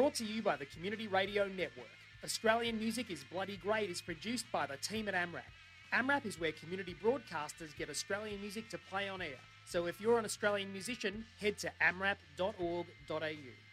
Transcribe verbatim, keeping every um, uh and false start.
Brought to you by the Community Radio Network. Australian Music is Bloody Great is produced by the team at AMRAP. AMRAP is where community broadcasters get Australian music to play on air. So if you're an Australian musician, head to amrap dot org dot a u.